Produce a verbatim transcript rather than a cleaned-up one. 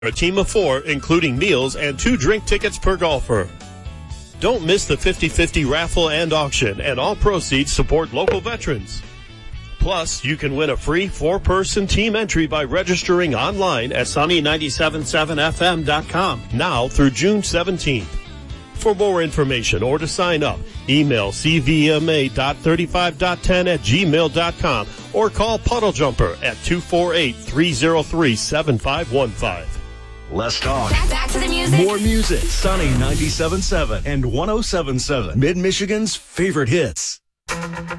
A team of four, including meals and two drink tickets per golfer. Don't miss the fifty-fifty raffle and auction, and all proceeds support local veterans. Plus, you can win a free four-person team entry by registering online at sunny nine seven seven f m dot com now through June seventeenth. For more information or to sign up, email c v m a dot thirty-five dot ten at gmail dot com or call Puddle Jumper at two four eight, three oh three, seven five one five. Less talk. Back, back to the music. More music. Sunny ninety-seven point seven and one oh seven point seven. Mid-Michigan's favorite hits.